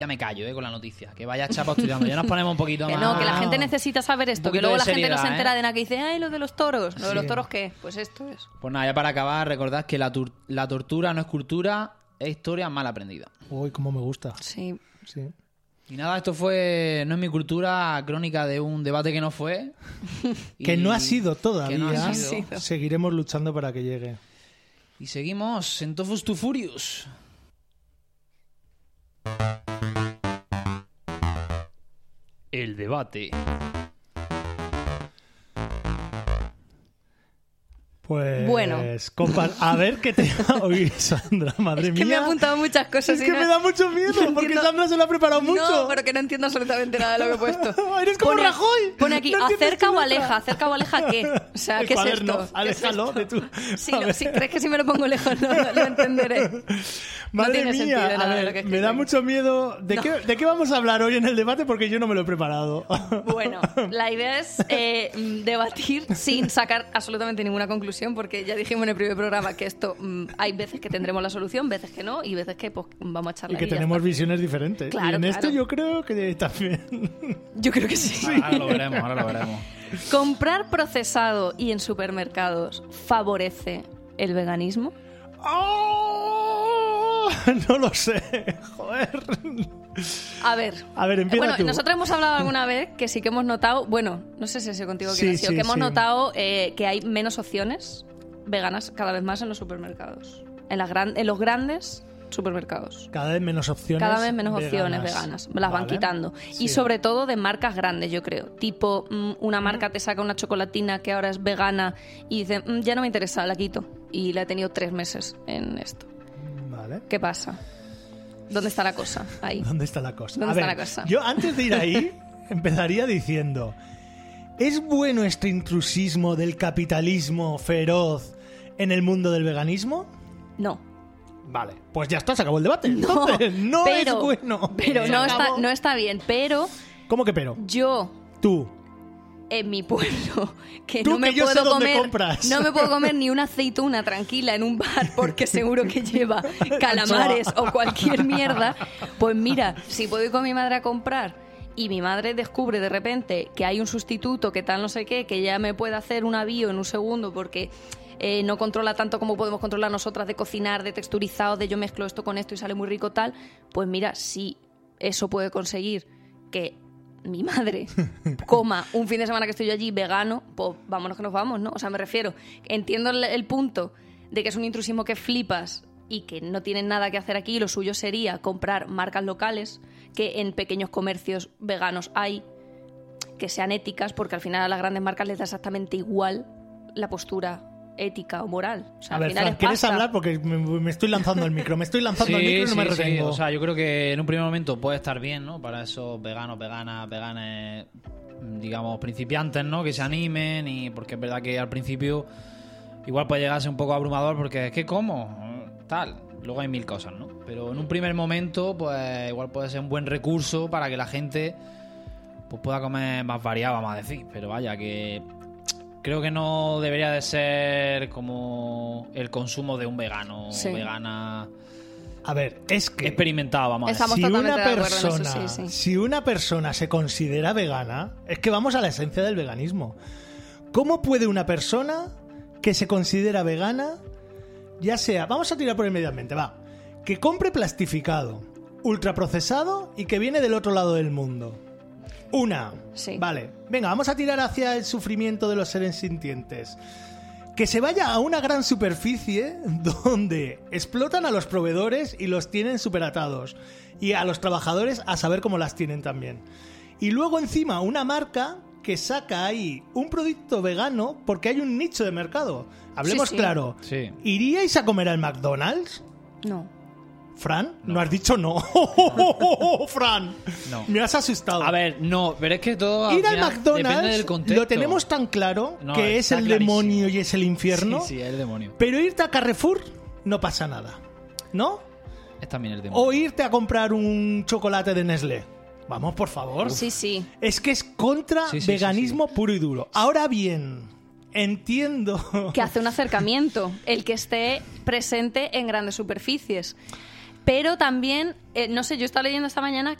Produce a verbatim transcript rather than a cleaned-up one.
Ya me callo, eh, con la noticia. Que vaya chapa estudiando. Ya nos ponemos un poquito que más... no, que la gente necesita saber esto. Que luego la gente no se entera ¿eh? de nada. Que dice, ay, lo de los toros. ¿Lo sí. de los toros qué? Pues esto es. Pues nada, ya para acabar, recordad que la, tur- la tortura no es cultura, es historia mal aprendida. Uy, cómo me gusta. Sí. Sí. Y nada, esto fue No es mi cultura, crónica de un debate que no fue. que no ha sido todavía. Que no ha sido. Seguiremos luchando para que llegue. Y seguimos en Tofus to Furious. El debate. Pues, bueno. compa- a ver qué te... Uy, Sandra, madre es mía. que me he apuntado muchas cosas. Es que no... me da mucho miedo, no porque entiendo... Sandra se lo ha preparado mucho. No, pero que no entiendo absolutamente nada de lo que he puesto. Eres como pone, Rajoy. Pone aquí, no acerca o aleja. ¿Acerca o aleja qué? O sea, el ¿qué cuaderno, es esto? Aléjalo ¿Qué es esto? de tu... Sí, no, si crees que si me lo pongo lejos no lo entenderé. Madre no mía, a ver, me da mucho miedo. ¿De, no. qué, ¿De qué vamos a hablar hoy en el debate? Porque yo no me lo he preparado. Bueno, la idea es eh, debatir sin sacar absolutamente ninguna conclusión, porque ya dijimos en el primer programa que esto mmm, hay veces que tendremos la solución, veces que no, y veces que pues vamos a echarle. Y que y tenemos está. visiones diferentes. Claro, y en claro. esto yo creo que también. Yo creo que sí. sí. Ahora lo veremos, ahora lo veremos. ¿Comprar procesado y en supermercados favorece el veganismo? ¡Oh! No lo sé, joder. A ver, a ver, empieza bueno, tú. Nosotros hemos hablado alguna vez que sí que hemos notado, bueno, no sé si es contigo que sí, ha sido, sí, que hemos sí. notado eh, que hay menos opciones veganas cada vez más en los supermercados, en, las gran, en los grandes supermercados. Cada vez menos opciones. Cada vez menos veganas. opciones veganas, las vale. van quitando. Sí. Y sobre todo de marcas grandes, yo creo. Tipo, mmm, una marca te saca una chocolatina que ahora es vegana y dice, mmm, ya no me interesa, la quito. Y la he tenido tres meses en esto. Vale. ¿Qué pasa? ¿Dónde está la cosa? Ahí. ¿Dónde está la cosa? ¿Dónde A está ver, la cosa? Yo antes de ir ahí empezaría diciendo, ¿es bueno este intrusismo del capitalismo feroz en el mundo del veganismo? No. Vale, pues ya está, se acabó el debate. No, Entonces, no pero, es bueno. Pero no está, no está bien. Pero ¿cómo que pero? yo, Tú, en mi pueblo, que Tú, no me que yo sé puedo dónde comer, compras. no me puedo comer ni una aceituna tranquila en un bar porque seguro que lleva calamares o cualquier mierda. Pues mira, si puedo ir con mi madre a comprar y mi madre descubre de repente que hay un sustituto que tal no sé qué, que ya me puede hacer una bio en un segundo porque eh, no controla tanto como podemos controlar nosotras de cocinar, de texturizado, de yo mezclo esto con esto y sale muy rico tal, pues mira, si eso puede conseguir que mi madre coma un fin de semana que estoy yo allí vegano, pues vámonos que nos vamos, ¿no? O sea, me refiero, entiendo el, el punto de que es un intrusismo que flipas y que no tienen nada que hacer aquí, lo suyo sería comprar marcas locales que en pequeños comercios veganos hay, que sean éticas, porque al final a las grandes marcas les da exactamente igual la postura ética o moral. O sea, a al ver, final Fran, es ¿quieres pasta. hablar? Porque me, me estoy lanzando el micro, me estoy lanzando sí, el micro y no sí, me sí. retengo. O sea, yo creo que en un primer momento puede estar bien, ¿no? Para esos veganos, veganas, veganes, digamos, principiantes, ¿no? Que se animen y porque es verdad que al principio igual puede llegar a ser un poco abrumador porque es que ¿cómo? Tal. Luego hay mil cosas, ¿no? Pero en un primer momento, pues igual puede ser un buen recurso para que la gente pues pueda comer más variado, vamos a decir. Pero vaya, que creo que no debería de ser como el consumo de un vegano o Sí. vegana. A ver, es que Experimentado, vamos a Estamos decir. si totalmente una de acuerdo en eso, persona, sí, sí. si una persona se considera vegana, es que vamos a la esencia del veganismo. ¿Cómo puede una persona que se considera vegana, ya sea, vamos a tirar por el medio ambiente, va, que compre plastificado, ultraprocesado y que viene del otro lado del mundo? Una, Sí. vale, venga, vamos a tirar hacia el sufrimiento de los seres sintientes. Que se vaya a una gran superficie donde explotan a los proveedores y los tienen superatados. Y a los trabajadores a saber cómo las tienen también. Y luego encima una marca que saca ahí un producto vegano porque hay un nicho de mercado. Hablemos Sí, sí. claro. Sí. ¿Iríais a comer al McDonald's? No. Fran, no, No. has dicho no. Fran, No. me has asustado. A ver, no, pero es que todo al Ir al final depende del McDonald's contexto. lo tenemos tan claro No, que es está el clarísimo. demonio y es el infierno. Sí, sí, es el demonio. Pero irte a Carrefour no pasa nada, ¿no? Es también el demonio. O irte a comprar un chocolate de Nestlé. Vamos, por favor. Sí, sí. Es que es contra Sí, sí, veganismo puro y duro. Ahora bien, entiendo... Que hace un acercamiento el que esté presente en grandes superficies. Pero también, eh, no sé, yo estaba leyendo esta mañana